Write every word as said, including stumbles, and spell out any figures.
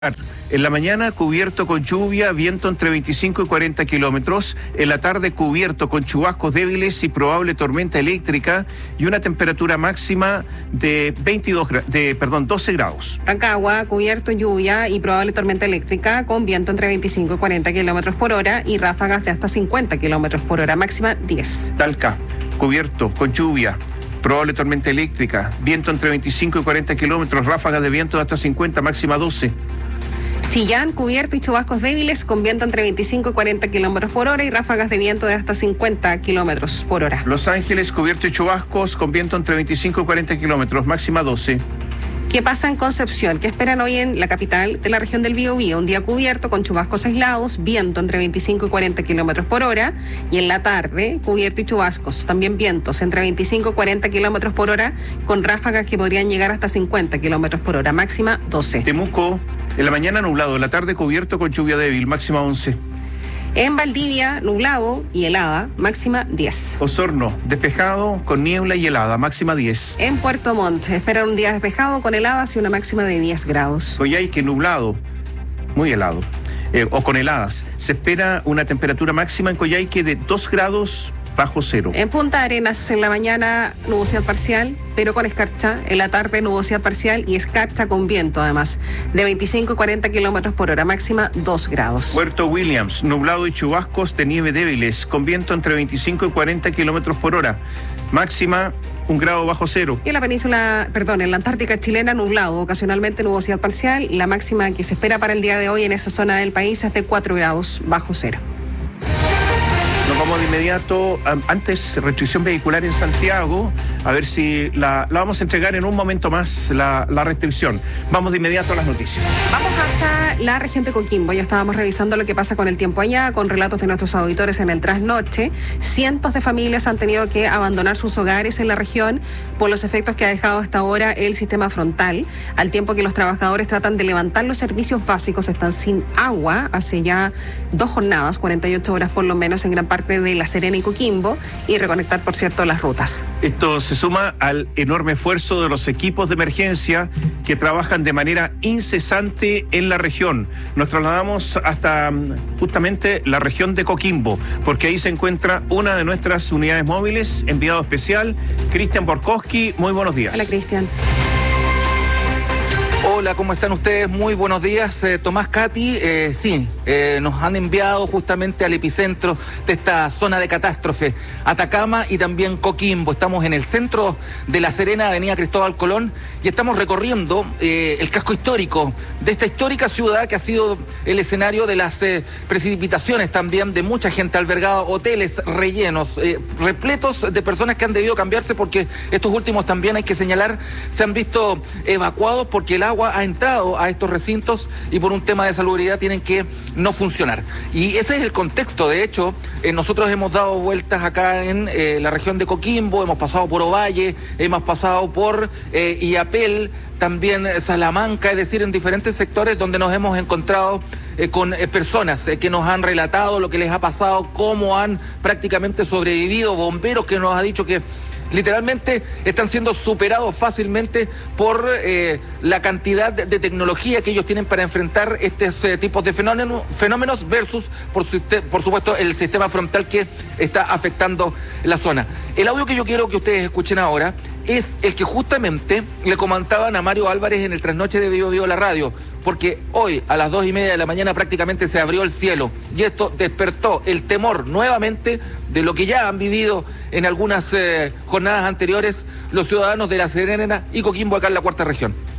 En la mañana cubierto con lluvia, viento entre veinticinco y cuarenta kilómetros. En la tarde cubierto con chubascos débiles y probable tormenta eléctrica y una temperatura máxima de veintidós, de, perdón, doce grados. Rancagua, cubierto, lluvia y probable tormenta eléctrica con viento entre veinticinco y cuarenta kilómetros por hora y ráfagas de hasta cincuenta kilómetros por hora, máxima diez. Talca, cubierto con lluvia, probable tormenta eléctrica, viento entre veinticinco y cuarenta kilómetros, ráfagas de viento de hasta cincuenta, máxima doce. Chillán, cubierto y chubascos débiles con viento entre veinticinco y cuarenta kilómetros por hora y ráfagas de viento de hasta cincuenta kilómetros por hora. Los Ángeles, cubierto y chubascos con viento entre veinticinco y cuarenta kilómetros, máxima doce. ¿Qué pasa en Concepción? ¿Qué esperan hoy en la capital de la región del Biobío? Un día cubierto con chubascos aislados, viento entre veinticinco y cuarenta kilómetros por hora y en la tarde cubierto y chubascos, también vientos entre veinticinco y cuarenta kilómetros por hora con ráfagas que podrían llegar hasta cincuenta kilómetros por hora, máxima doce. Temuco, en la mañana nublado, en la tarde cubierto con lluvia débil, máxima once. En Valdivia, nublado y helada, máxima diez. Osorno, despejado con niebla y helada, máxima diez. En Puerto Montt, esperan un día despejado con heladas y una máxima de diez grados. Coyhaique, nublado, muy helado, eh, o con heladas. Se espera una temperatura máxima en Coyhaique de dos grados bajo cero. En Punta Arenas, en la mañana, nubosidad parcial, pero con escarcha. En la tarde, nubosidad parcial y escarcha con viento, además, de veinticinco a cuarenta kilómetros por hora, máxima dos grados. Puerto Williams, nublado y chubascos de nieve débiles, con viento entre veinticinco y cuarenta kilómetros por hora, máxima un grado bajo cero. Y en la península, perdón, en la Antártica chilena, nublado, ocasionalmente nubosidad parcial. La máxima que se espera para el día de hoy en esa zona del país es de cuatro grados bajo cero. Nos vamos de inmediato, antes restricción vehicular en Santiago, a ver si la, la vamos a entregar en un momento más, la, la restricción. Vamos de inmediato a las noticias. Vamos hasta la región de Coquimbo. Ya estábamos revisando lo que pasa con el tiempo allá, con relatos de nuestros auditores en el trasnoche. Cientos de familias han tenido que abandonar sus hogares en la región por los efectos que ha dejado hasta ahora el sistema frontal, al tiempo que los trabajadores tratan de levantar los servicios básicos. Están sin agua hace ya dos jornadas, cuarenta y ocho horas por lo menos, en gran parte de La Serena y Coquimbo, y reconectar, por cierto, las rutas. Esto se suma al enorme esfuerzo de los equipos de emergencia que trabajan de manera incesante en la región. Nos trasladamos hasta justamente la región de Coquimbo, porque ahí se encuentra una de nuestras unidades móviles, enviado especial, Cristian Borkowski. Muy buenos días. Hola, Cristian. Hola, ¿cómo están ustedes? Muy buenos días. Eh, Tomás, Katy, eh, sí, eh, nos han enviado justamente al epicentro de esta zona de catástrofe, Atacama y también Coquimbo. Estamos en el centro de La Serena, avenida Cristóbal Colón, y estamos recorriendo eh, el casco histórico de esta histórica ciudad que ha sido el escenario de las eh, precipitaciones también de mucha gente albergada, hoteles rellenos, eh, repletos de personas que han debido cambiarse porque estos últimos también, hay que señalar, se han visto evacuados porque el agua ha entrado a estos recintos y por un tema de salubridad tienen que no funcionar. Y ese es el contexto. De hecho, eh, nosotros hemos dado vueltas acá en eh, la región de Coquimbo, hemos pasado por Ovalle, hemos pasado por eh, Iapel, también Salamanca, es decir, en diferentes sectores donde nos hemos encontrado eh, con eh, personas eh, que nos han relatado lo que les ha pasado, cómo han prácticamente sobrevivido, bomberos que nos ha dicho que literalmente están siendo superados fácilmente por eh, la cantidad de, de tecnología que ellos tienen para enfrentar estos eh, tipos de fenómenos, fenómenos versus, por, su, por supuesto, el sistema frontal que está afectando la zona. El audio que yo quiero que ustedes escuchen ahora es el que justamente le comentaban a Mario Álvarez en el trasnoche de Bio Bio la radio, porque hoy a las dos y media de la mañana prácticamente se abrió el cielo y esto despertó el temor nuevamente de lo que ya han vivido en algunas eh, jornadas anteriores los ciudadanos de La Serena y Coquimbo acá en la cuarta región.